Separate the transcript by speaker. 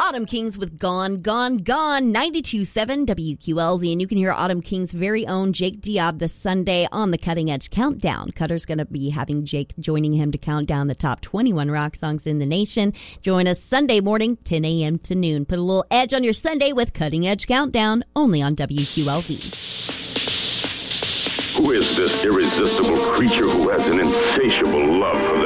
Speaker 1: Autumn Kings with Gone, Gone, Gone, 92.7 WQLZ. And you can hear Autumn Kings' very own Jake Diab this Sunday on the Cutting Edge Countdown. Cutter's going to be having Jake joining him to count down the top 21 rock songs in the nation. Join us Sunday morning, 10 a.m. to noon. Put a little edge on your Sunday with Cutting Edge Countdown, only on WQLZ.
Speaker 2: Who is this irresistible creature who has an insatiable love for the